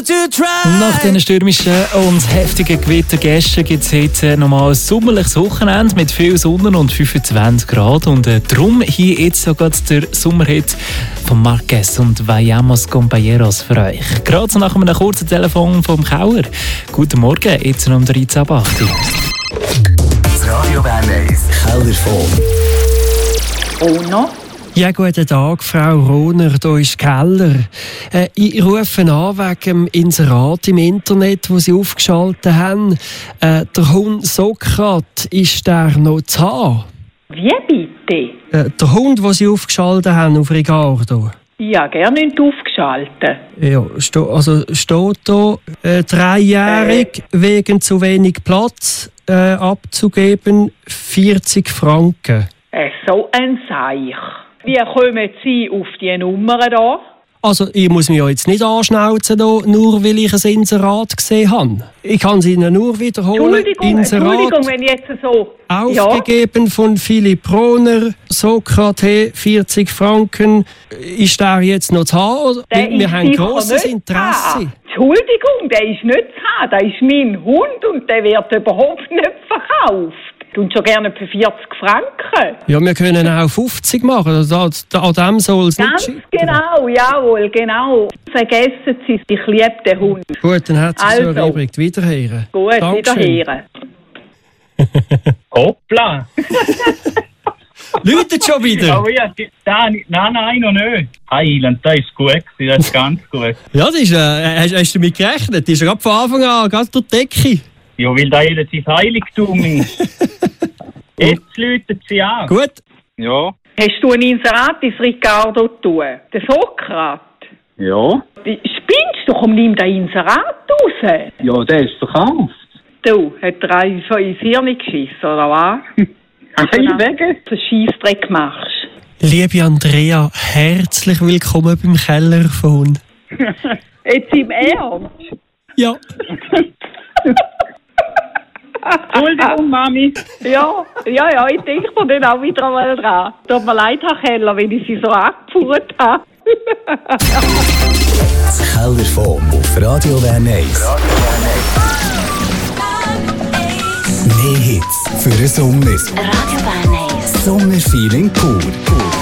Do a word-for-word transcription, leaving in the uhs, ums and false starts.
to try. Nach diesen stürmischen und heftigen Gewittergästen gibt es heute nochmal ein sommerliches Wochenende mit viel Sonne und fünfundzwanzig Grad. Und äh, darum hier jetzt sogar der Sommerhit von Marquez und Vayamos Compañeros für euch. Gerade nach einem kurzen Telefon vom Kauer. Guten Morgen, jetzt um dreizehn Uhr acht. Das Radio Bern eins Kellerfon. Oh no? Ja, guten Tag, Frau Rohner, hier ist Keller. Äh, ich rufe an wegen dem Inserat im Internet, das Sie aufgeschaltet haben. Äh, der Hund Sokrat, ist der noch zu haben? Wie bitte? Äh, der Hund, den Sie aufgeschaltet haben auf Ricardo. Ja, gerne nicht aufgeschaltet. Ja, sto- also steht da, äh, dreijährig, äh. wegen zu wenig Platz äh, abzugeben, vierzig Franken. Äh, so ein Seich. Wie kommen Sie auf die Nummer da? Also, ich muss mich ja jetzt nicht anschnauzen, da, nur weil ich ein Inserat gesehen habe. Ich kann es Ihnen nur wiederholen. Entschuldigung, Inserat Entschuldigung, wenn ich jetzt so... aufgegeben ja. Von Philipp Rohner, Sokrates, vierzig Franken. Ist der jetzt noch zu haben? Der Wir ist haben sicher grosses nicht Interesse. da. Entschuldigung, der ist nicht zu haben. Der ist mein Hund und der wird überhaupt nicht verkauft. Und schon gerne für vierzig Franken. Ja, wir können auch fünfzig machen. Also, da, an dem soll es nicht Ganz scheitern. genau, jawohl, genau. Vergessen Sie es, ich liebe den Hund. Gut, dann hat es sich Also. so erübrigt. Wiederhören. Gut, Dankeschön. wiederhören. Hoppla! Läutet schon wieder? Oh ja, da, nein, nein, noch nicht. Heiland, das ist gut, das ist ganz gut. Ja, das ist, äh, hast, hast du damit gerechnet? Das ist gerade von Anfang an ganz durch die Decke. Ja, weil da jedes sein Heiligtum ist. Jetzt läutet sie an. Gut. Ja. Hast du ein Inserat ins Ricardo tun? Der Sokrat? Ja. Spinnst du? Komm, nimm den Inserat raus. Ja, der ist verkauft. Du, hat er einen so ins Hirn geschissen, oder was? Hey, wegen? Dass du Scheissdreck machst. Liebe Andrea, herzlich willkommen beim Kellerfon. Jetzt im Ernst? Ja. Entschuldigung, Mami. Ja, ja, ja, ich denke mir dann auch wieder einmal dran. Tut mir leid, Herr Keller, wenn ich Sie so angefuhrt habe. Das Kellerfon auf Radio Bern eins. Mehr Hits für den Sommer. Radio Bern eins. Sommerfeeling pur.